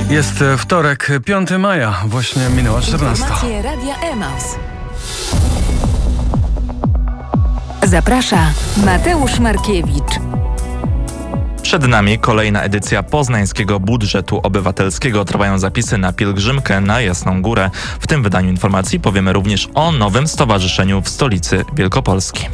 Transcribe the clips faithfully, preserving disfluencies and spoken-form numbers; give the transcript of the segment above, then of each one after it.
Jest wtorek, piątego maja, właśnie minęła czternasta. Informacje Radia Emaus. Zaprasza Mateusz Markiewicz. Przed nami kolejna edycja poznańskiego budżetu obywatelskiego. Trwają zapisy na pielgrzymkę na Jasną Górę. W tym wydaniu informacji powiemy również o nowym stowarzyszeniu w stolicy Wielkopolski.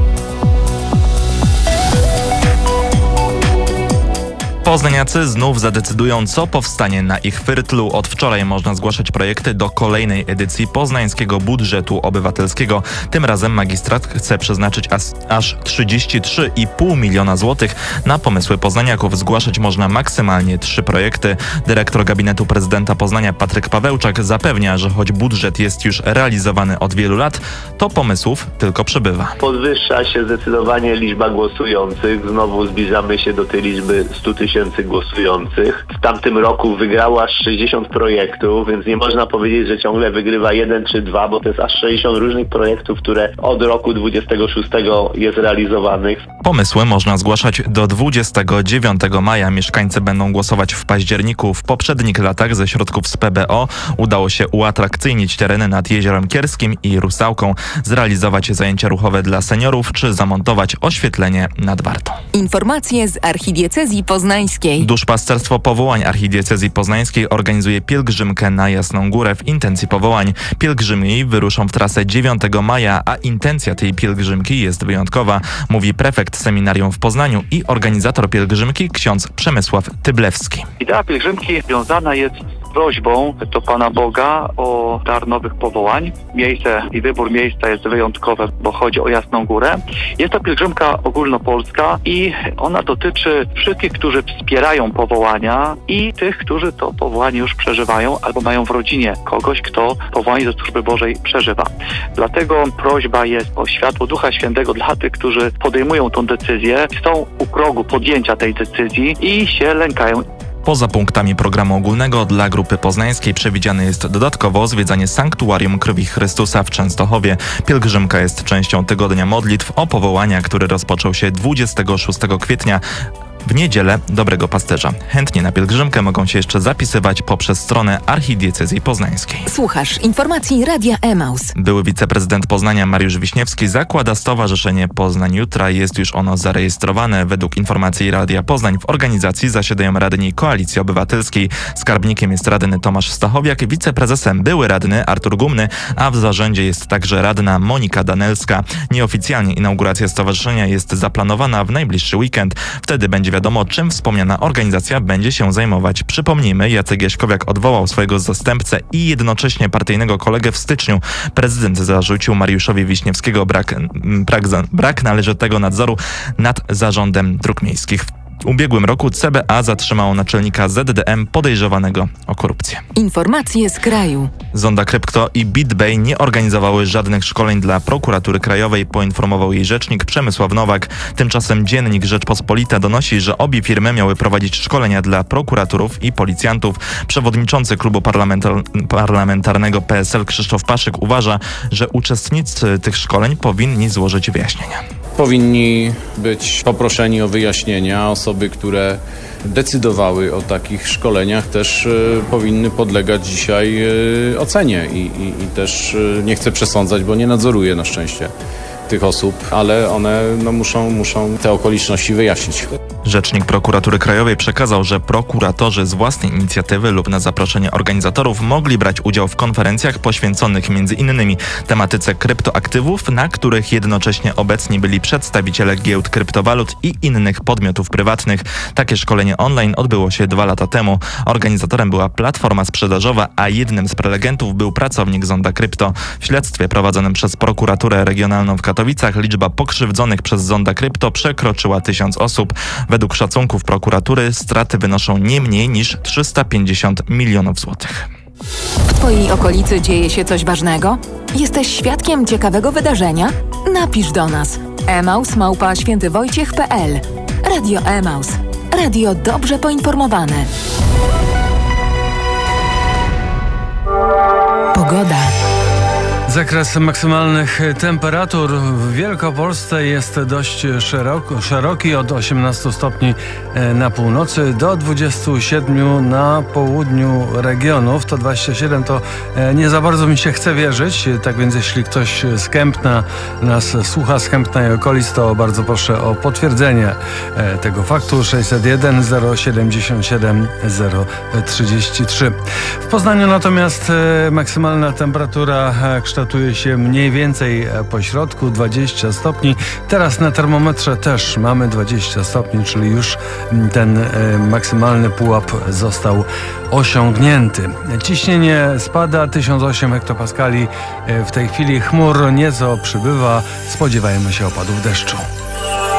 Poznaniacy znów zadecydują, co powstanie na ich firtlu. Od wczoraj można zgłaszać projekty do kolejnej edycji poznańskiego budżetu obywatelskiego. Tym razem magistrat chce przeznaczyć aż, aż trzydzieści trzy i pół miliona złotych na pomysły poznaniaków. Zgłaszać można maksymalnie trzy projekty. Dyrektor gabinetu prezydenta Poznania Patryk Pawełczak zapewnia, że choć budżet jest już realizowany od wielu lat, to pomysłów tylko przybywa. Podwyższa się zdecydowanie liczba głosujących. Znowu zbliżamy się do tej liczby stu tysięcy głosujących. W tamtym roku wygrało aż sześćdziesiąt projektów, więc nie można powiedzieć, że ciągle wygrywa jeden czy dwa, bo to jest aż sześćdziesiąt różnych projektów, które od roku dwudziestego szóstego jest realizowanych. Pomysły można zgłaszać do dwudziestego dziewiątego maja. Mieszkańcy będą głosować w październiku. W poprzednich latach ze środków z P B O udało się uatrakcyjnić tereny nad Jeziorem Kierskim i Rusałką, zrealizować zajęcia ruchowe dla seniorów czy zamontować oświetlenie nad Wartą. Informacje z archidiecezji poznańskiej. Duszpasterstwo Powołań Archidiecezji Poznańskiej organizuje pielgrzymkę na Jasną Górę w intencji powołań. Pielgrzymi wyruszą w trasę dziewiątego maja, a intencja tej pielgrzymki jest wyjątkowa, mówi prefekt seminarium w Poznaniu i organizator pielgrzymki ksiądz Przemysław Tyblewski. Idea pielgrzymki związana jest z prośbą do Pana Boga o dar nowych powołań. Miejsce i wybór miejsca jest wyjątkowe, bo chodzi o Jasną Górę. Jest to pielgrzymka ogólnopolska i ona dotyczy wszystkich, którzy wspierają powołania i tych, którzy to powołanie już przeżywają albo mają w rodzinie kogoś, kto powołanie do służby Bożej przeżywa. Dlatego prośba jest o światło Ducha Świętego dla tych, którzy podejmują tą decyzję, są u progu podjęcia tej decyzji i się lękają. Poza punktami programu ogólnego dla grupy poznańskiej przewidziane jest dodatkowo zwiedzanie Sanktuarium Krwi Chrystusa w Częstochowie. Pielgrzymka jest częścią tygodnia modlitw o powołania, który rozpoczął się dwudziestego szóstego kwietnia. W niedzielę Dobrego Pasterza. Chętnie na pielgrzymkę mogą się jeszcze zapisywać poprzez stronę Archidiecezji Poznańskiej. Słuchasz informacji Radia Emaus. Były wiceprezydent Poznania Mariusz Wiśniewski zakłada Stowarzyszenie Poznań Jutra. Jest już ono zarejestrowane. Według informacji Radia Poznań w organizacji zasiadają radni Koalicji Obywatelskiej. Skarbnikiem jest radny Tomasz Stachowiak, wiceprezesem były radny Artur Gumny, a w zarządzie jest także radna Monika Danelska. Nieoficjalnie inauguracja stowarzyszenia jest zaplanowana w najbliższy weekend. Wtedy będzie wiadomo, czym wspomniana organizacja będzie się zajmować. Przypomnijmy, Jacek Jaśkowiak odwołał swojego zastępcę i jednocześnie partyjnego kolegę w styczniu. Prezydent zarzucił Mariuszowi Wiśniewskiego brak, brak, brak należytego nadzoru nad zarządem dróg miejskich. W ubiegłym roku C B A zatrzymało naczelnika Z D M podejrzewanego o korupcję. Informacje z kraju. Zonda Krypto i BitBay nie organizowały żadnych szkoleń dla prokuratury krajowej, poinformował jej rzecznik Przemysław Nowak. Tymczasem dziennik Rzeczpospolita donosi, że obie firmy miały prowadzić szkolenia dla prokuratorów i policjantów. Przewodniczący klubu parlamentar- parlamentarnego P S L Krzysztof Paszyk uważa, że uczestnicy tych szkoleń powinni złożyć wyjaśnienia. Powinni być poproszeni o wyjaśnienia. Osoby, które decydowały o takich szkoleniach, też y, powinny podlegać dzisiaj y, ocenie I, i, i też y, nie chcę przesądzać, bo nie nadzoruję na szczęście tych osób, ale one no, muszą, muszą te okoliczności wyjaśnić. Rzecznik Prokuratury Krajowej przekazał, że prokuratorzy z własnej inicjatywy lub na zaproszenie organizatorów mogli brać udział w konferencjach poświęconych między innymi tematyce kryptoaktywów, na których jednocześnie obecni byli przedstawiciele giełd kryptowalut i innych podmiotów prywatnych. Takie szkolenie online odbyło się dwa lata temu. Organizatorem była platforma sprzedażowa, a jednym z prelegentów był pracownik Zonda Krypto. W śledztwie prowadzonym przez prokuraturę regionalną w Katowicach liczba pokrzywdzonych przez Zonda Krypto przekroczyła tysiąc osób. Według szacunków prokuratury straty wynoszą nie mniej niż trzysta pięćdziesiąt milionów złotych. W Twojej okolicy dzieje się coś ważnego? Jesteś świadkiem ciekawego wydarzenia? Napisz do nas. emaus małpa świętywojciech kropka p l. Radio Emaus. Radio dobrze poinformowane. Pogoda. Zakres maksymalnych temperatur w Wielkopolsce jest dość szeroko, szeroki, od osiemnastu stopni na północy do dwudziestu siedmiu na południu regionów. To dwadzieścia siedem, to nie za bardzo mi się chce wierzyć, tak więc jeśli ktoś z Kępna nas słucha, z Kępna i okolic, to bardzo proszę o potwierdzenie tego faktu. sześćset jeden zero siedemdziesiąt siedem zero trzydzieści trzy. W Poznaniu natomiast maksymalna temperatura kształtuje się mniej więcej po środku, dwadzieścia stopni. Teraz na termometrze też mamy dwadzieścia stopni, czyli już ten maksymalny pułap został osiągnięty. Ciśnienie spada, tysiąc osiem hektopaskali w tej chwili. Chmur nieco przybywa, spodziewajmy się opadów deszczu.